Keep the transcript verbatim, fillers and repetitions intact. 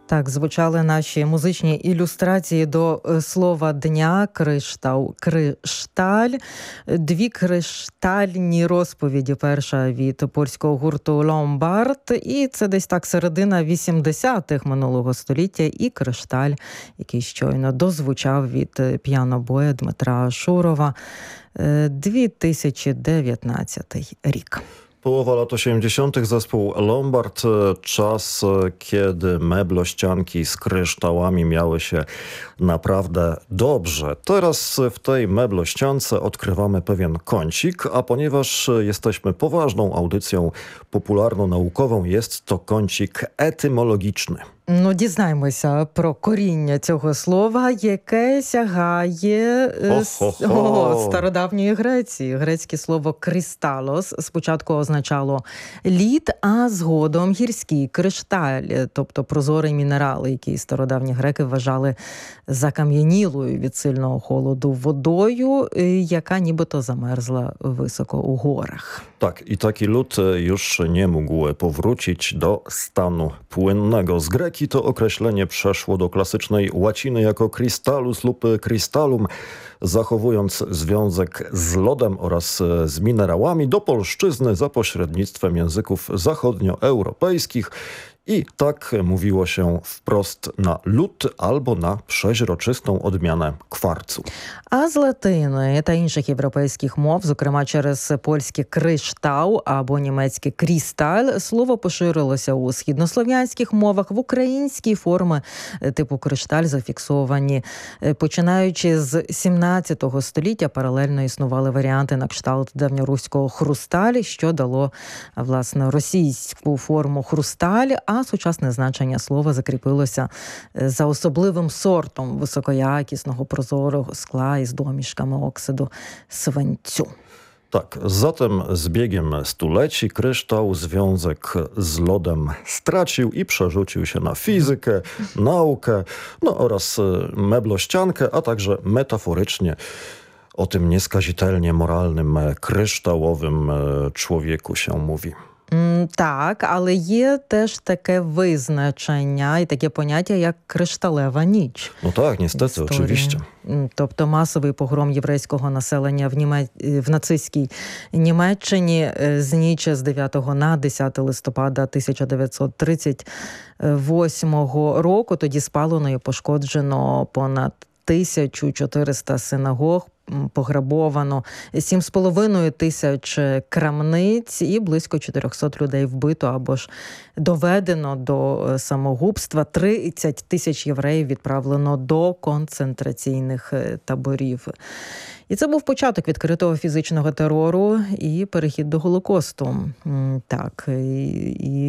Так, звучали наші музичні ілюстрації до слова дня «криштал». Кришталь. Дві криштальні розповіді. Перша від польського гурту «Ломбард». І це десь так середина вісімдесятих минулого століття. І «Кришталь», який щойно дозвучав від піанобоя Дмитра Шурова. дві тисячі дев'ятнадцятий рік. Połowa lat osiemdziesiątych zespół Lombard, czas, kiedy meblościanki z kryształami miały się naprawdę dobrze. Teraz w tej meblościance odkrywamy pewien kącik, a ponieważ jesteśmy poważną audycją popularno-naukową, jest to kącik etymologiczny. Ну, дізнаємося про коріння цього слова, яке сягає з о, стародавньої Греції. Грецьке слово «кристалос» спочатку означало лід, а згодом гірський кришталь, тобто прозорий мінерал, який стародавні греки вважали закам'янілою від сильного холоду водою, яка нібито замерзла високо у горах. Tak, i taki lód już nie mógł powrócić do stanu płynnego. Z greki to określenie przeszło do klasycznej łaciny jako crystallus lub crystallum, zachowując związek z lodem oraz z minerałami, do polszczyzny za pośrednictwem języków zachodnioeuropejskich. I tak mówiło się wprost na lód albo na przeźroczystą odmianę kwarcu. А з латини та інших європейських мов, зокрема через польське «криштал» або німецьке «крісталь», слово поширилося у східнослов'янських мовах. В українській форми типу «кришталь» зафіксовані. Починаючи з сімнадцятого століття паралельно існували варіанти на кшталт давньоруського «хрусталь», що дало, власне, російську форму «хрусталь», а сучасне значення слова закріпилося за особливим сортом високоякісного прозорого скла із домішками оксиду свинцю. Tak, zatem z biegiem stuleci kryształ związek z lodem stracił i przerzucił się na fizykę, naukę, no oraz meblościankę, a także metaforycznie o tym nieskazitelnie moralnym, kryształowym człowieku się mówi. Так, але є теж таке визначення і таке поняття, як кришталева ніч. Ну так, niestety, oczywiście. Тобто масовий погром єврейського населення в, Німе... в нацистській Німеччині з ніч з дев'ятого на десяте листопада тисяча дев'ятсот тридцять восьмого року. Тоді спалено і пошкоджено понад тисячу чотириста синагог, пограбовано сім з половиною тисяч крамниць і близько чотирьохсот людей вбито або ж доведено до самогубства. тридцять тисяч євреїв відправлено до концентраційних таборів. І це був початок відкритого фізичного терору і перехід до Голокосту. Так, і